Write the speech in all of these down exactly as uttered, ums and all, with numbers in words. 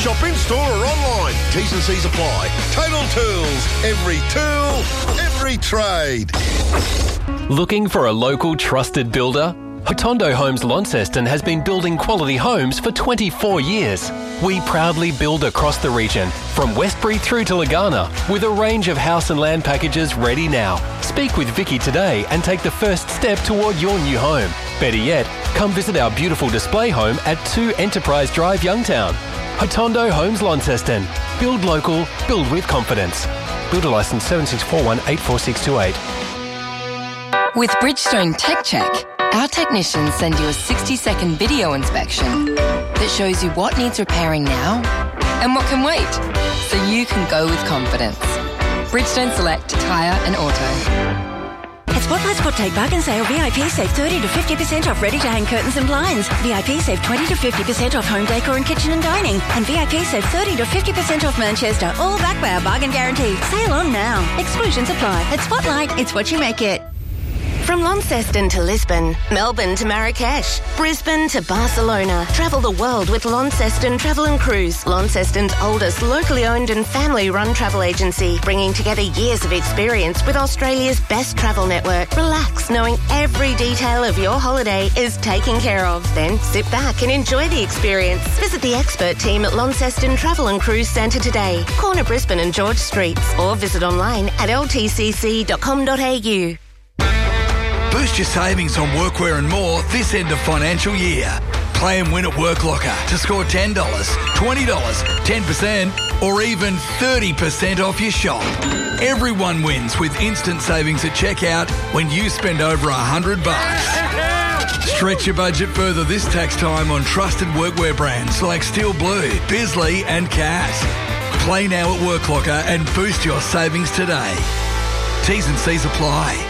Shop in store or online. T's and C's apply. Total Tools. Every tool, every trade. Looking for a local trusted builder? Hotondo Homes Launceston has been building quality homes for twenty-four years. We proudly build across the region, from Westbury through to Lagana, with a range of house and land packages ready now. Speak with Vicky today and take the first step toward your new home. Better yet, come visit our beautiful display home at two Enterprise Drive, Youngtown. Hotondo Homes Launceston. Build local, build with confidence. Builder licence seven six four one eight four six two eight. With Bridgestone Tech Check, our technicians send you a sixty-second video inspection that shows you what needs repairing now and what can wait, so you can go with confidence. Bridgestone Select Tyre and Auto. At Spotlight Spot Take Bargain Sale, V I P save thirty to fifty percent off ready-to-hang curtains and blinds. V I P save twenty to fifty percent off home decor and kitchen and dining. And V I P save thirty to fifty percent off Manchester, all backed by our bargain guarantee. Sale on now. Exclusions apply. At Spotlight, it's what you make it. From Launceston to Lisbon, Melbourne to Marrakesh, Brisbane to Barcelona. Travel the world with Launceston Travel and Cruise, Launceston's oldest locally owned and family-run travel agency, bringing together years of experience with Australia's best travel network. Relax, knowing every detail of your holiday is taken care of. Then sit back and enjoy the experience. Visit the expert team at Launceston Travel and Cruise Centre today, corner Brisbane and George Streets, or visit online at l t c c dot com dot a u. Boost your savings on workwear and more this end of financial year. Play and win at WorkLocker to score ten dollars, twenty dollars, ten percent or even thirty percent off your shop. Everyone wins with instant savings at checkout when you spend over one hundred bucks. Stretch your budget further this tax time on trusted workwear brands like Steel Blue, Bisley and Cass. Play now at WorkLocker and boost your savings today. T's and C's apply.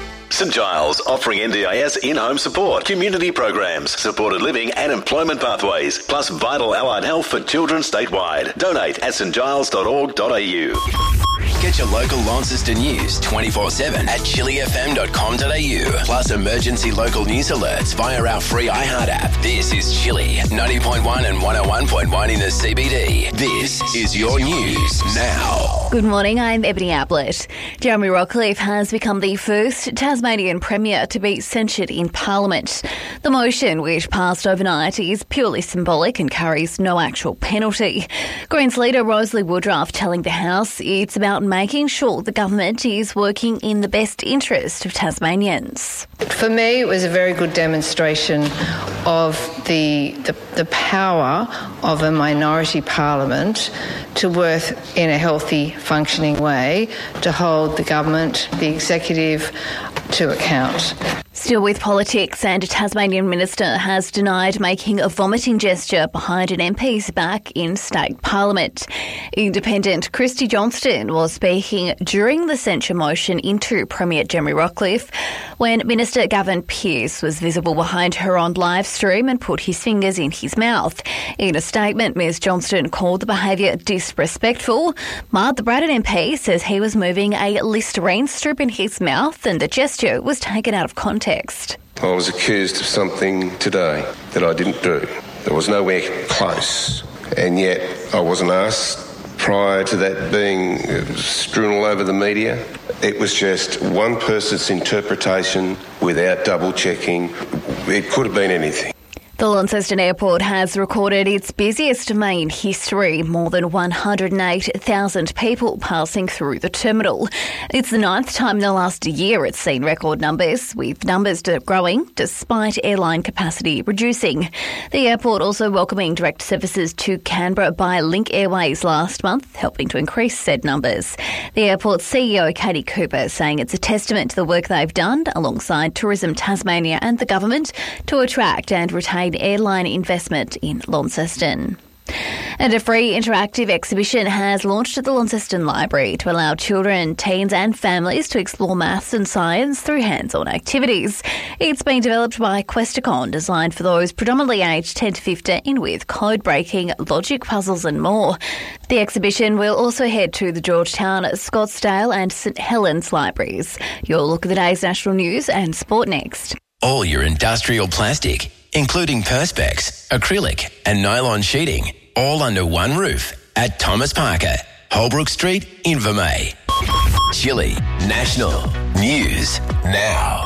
St Giles offering N D I S in-home support, community programs, supported living and employment pathways, plus vital allied health for children statewide. Donate at st giles dot org dot a u. Get your local Launceston news twenty-four seven at chili f m dot com dot a u. Plus emergency local news alerts via our free iHeart app. This is Chili, ninety point one and one oh one point one in the C B D. This is your news now. Good morning, I'm Ebony Ablett. Jeremy Rockcliffe has become the first Tasmanian Premier to be censured in Parliament. The motion, which passed overnight, is purely symbolic and carries no actual penalty. Greens leader Rosalie Woodruff telling the House it's about making sure the government is working in the best interest of Tasmanians. For me, it was a very good demonstration of the, the, the power of a minority parliament to work in a healthy, functioning way to hold the government, the executive, to account. Still with politics, and a Tasmanian minister has denied making a vomiting gesture behind an M P's back in state parliament. Independent Christy Johnston was speaking during the censure motion into Premier Jeremy Rockcliffe when Minister Gavin Pearce was visible behind her on live stream and put his fingers in his mouth. In a statement, Miz Johnston called the behaviour disrespectful. Martha Braddon M P says he was moving a Listerine strip in his mouth and the gesture was taken out of context. I was accused of something today that I didn't do. There was nowhere close, and yet I wasn't asked. Prior to that being strewn all over the media, it was just one person's interpretation without double checking. It could have been anything. The Launceston Airport has recorded its busiest May in history, more than one hundred eight thousand people passing through the terminal. It's the ninth time in the last year it's seen record numbers, with numbers growing despite airline capacity reducing. The airport also welcoming direct services to Canberra by Link Airways last month, helping to increase said numbers. The airport's C E O, Katie Cooper, saying it's a testament to the work they've done alongside Tourism Tasmania and the government to attract and retain airline investment in Launceston. And a free interactive exhibition has launched at the Launceston Library to allow children, teens and families to explore maths and science through hands-on activities. It's been developed by Questacon, designed for those predominantly aged ten to fifteen with code-breaking, logic puzzles and more. The exhibition will also head to the Georgetown, Scottsdale and St Helens libraries. Your look at the day's national news and sport next. All your industrial plastic, including Perspex, acrylic and nylon sheeting, all under one roof at Thomas Parker, Holbrook Street, Invermay. Chili National News Now.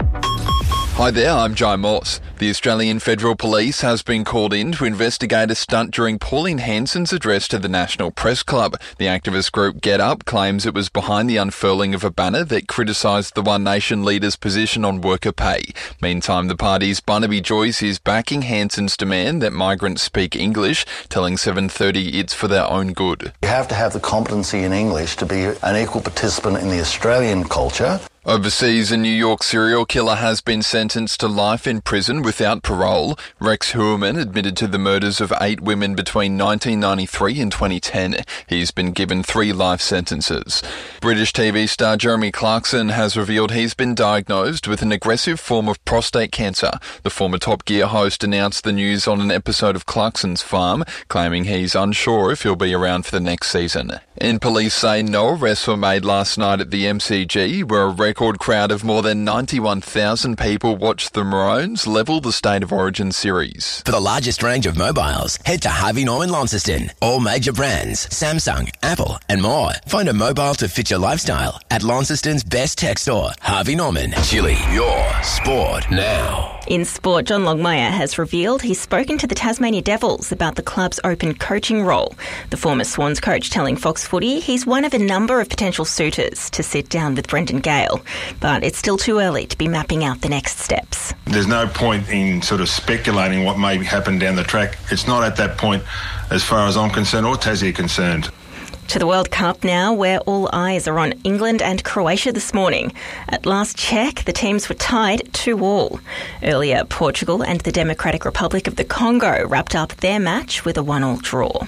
Hi there, I'm Jai Morse. The Australian Federal Police has been called in to investigate a stunt during Pauline Hanson's address to the National Press Club. The activist group Get Up claims it was behind the unfurling of a banner that criticised the One Nation leader's position on worker pay. Meantime, the party's Barnaby Joyce is backing Hanson's demand that migrants speak English, telling seven thirty it's for their own good. You have to have the competency in English to be an equal participant in the Australian culture. Overseas, a New York serial killer has been sentenced to life in prison without parole. Rex Heuermann admitted to the murders of eight women between nineteen ninety-three and twenty ten. He's been given three life sentences. British T V star Jeremy Clarkson has revealed he's been diagnosed with an aggressive form of prostate cancer. The former Top Gear host announced the news on an episode of Clarkson's Farm, claiming he's unsure if he'll be around for the next season. And police say no arrests were made last night at the M C G, where a record crowd of more than ninety-one thousand people watched the Maroons level the State of Origin series. For the largest range of mobiles, head to Harvey Norman Launceston. All major brands, Samsung, Apple and more. Find a mobile to fit your lifestyle at Launceston's best tech store, Harvey Norman. Chili, your sport now. In sport, John Longmire has revealed he's spoken to the Tasmania Devils about the club's open coaching role. The former Swans coach telling Fox Footy he's one of a number of potential suitors to sit down with Brendan Gale, but it's still too early to be mapping out the next steps. There's no point in sort of speculating what may happen down the track. It's not at that point as far as I'm concerned or Tassie are concerned. To the World Cup now, where all eyes are on England and Croatia this morning. At last check, the teams were tied two all. Earlier, Portugal and the Democratic Republic of the Congo wrapped up their match with a one all draw.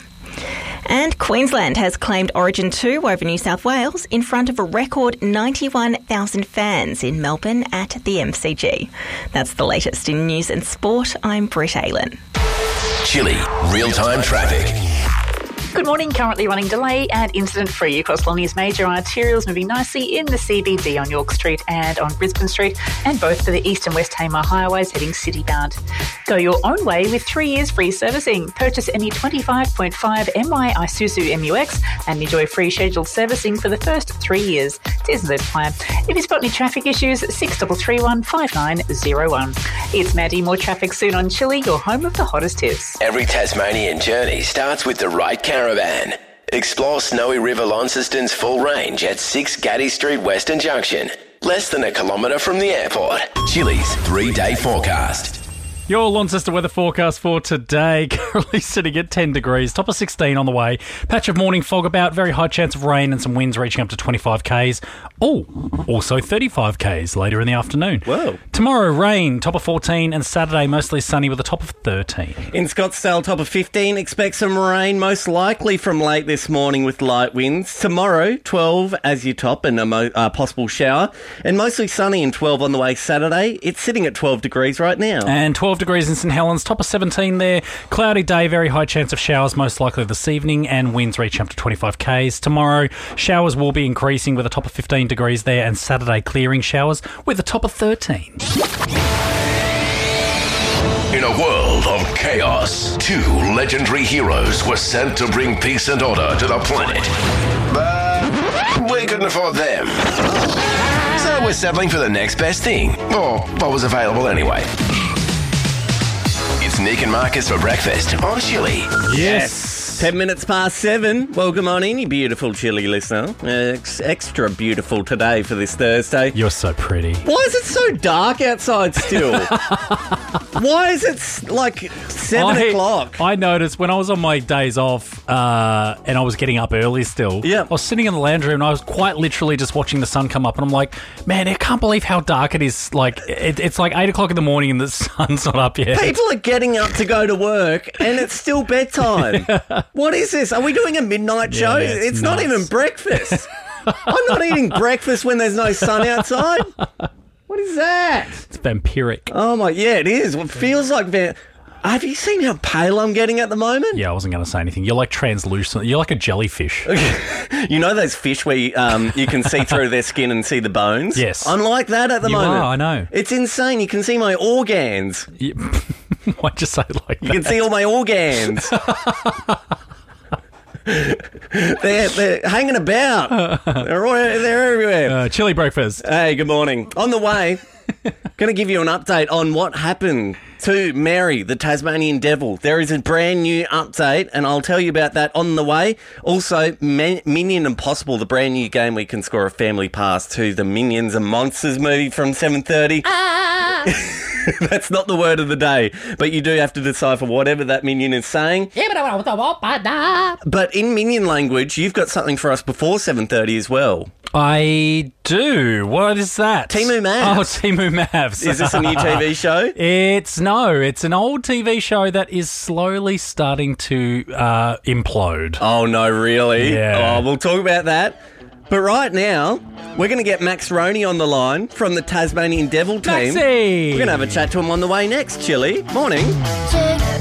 And Queensland has claimed Origin two over New South Wales in front of a record ninety-one thousand fans in Melbourne at the M C G. That's the latest in news and sport. I'm Britt Aylen. Chili, real-time traffic. Good morning. Currently running delay and incident-free across Lonnie's major arterials, moving nicely in the C B D on York Street and on Brisbane Street, and both for the East and West Tamar highways heading city-bound. Go your own way with three years free servicing. Purchase any twenty-five point five M I Isuzu M U X and enjoy free scheduled servicing for the first three years. T Z plan. If you've got any traffic issues, six three three one five nine zero one. It's Maddie. More traffic soon on Chili, your home of the hottest hits. Every Tasmanian journey starts with the right caravan. Explore Snowy River Launceston's full range at six Gaddy Street Western Junction, less than a kilometre from the airport. Chili's three-day forecast. Your Launceston weather forecast for today, currently sitting at ten degrees, top of sixteen on the way. Patch of morning fog about, very high chance of rain and some winds reaching up to twenty-five kays. Oh, also thirty-five kays later in the afternoon. Whoa. Tomorrow, rain, top of fourteen, and Saturday mostly sunny with a top of thirteen. In Scottsdale, top of fifteen, expect some rain, most likely from late this morning with light winds. Tomorrow, twelve as your top and a mo- uh, possible shower, and mostly sunny and twelve on the way Saturday. It's sitting at twelve degrees right now. And twelve degrees in St Helens, top of seventeen there. Cloudy day, very high chance of showers, most likely this evening, and winds reaching up to twenty-five kays. Tomorrow, showers will be increasing with a top of fifteen degrees there, and Saturday clearing showers with a top of thirteen. In a world of chaos, two legendary heroes were sent to bring peace and order to the planet. But we couldn't afford them. So we're settling for the next best thing, or what was available anyway. It's Nick and Marcus for breakfast on Chili. Yes. Ten minutes past seven. Welcome on in, you beautiful Chili listener. Uh, ex- extra beautiful today for this Thursday. You're so pretty. Why is it so dark outside still? Why is it like seven I, o'clock? I noticed when I was on my days off uh, and I was getting up early still. Yeah. I was sitting in the lounge room and I was quite literally just watching the sun come up, and I'm like, man, I can't believe how dark it is. Like it, it's like eight o'clock in the morning and the sun's not up yet. People are getting up to go to work and it's still bedtime. Yeah. What is this? Are we doing a midnight show? Yeah, it's it's nuts. Not even breakfast. I'm not eating breakfast when there's no sun outside. What is that? It's vampiric. Oh my, yeah, it is. It feels like va- Have you seen how pale I'm getting at the moment? Yeah, I wasn't going to say anything. You're like translucent. You're like a jellyfish. You know those fish where you, um, you can see through their skin and see the bones? Yes. I'm like that at the you moment. Are, I know. It's insane. You can see my organs. Yeah. Why'd you say it like You that? can see all my organs. they're, they're hanging about. They're, all, they're everywhere. Uh, chili breakfast. Hey, good morning. On the way, going to give you an update on what happened to Mary, the Tasmanian devil. There is a brand new update, and I'll tell you about that on the way. Also, Man- Minion Impossible, the brand new game we can score a family pass to the Minions and Monsters movie from seven thirty. Ah! That's not the word of the day, but you do have to decipher whatever that minion is saying. But in Minion language, you've got something for us before seven thirty as well. I do. What is that? Timu Mavs. Oh, Timu Mavs. Is this a new T V show? It's no. It's an old T V show that is slowly starting to uh, implode. Oh, no, really? Yeah. Oh, we'll talk about that. But right now, we're going to get Max Roney on the line from the Tasmanian Devil team. Maxie! We're going to have a chat to him on the way next, Chili. Morning.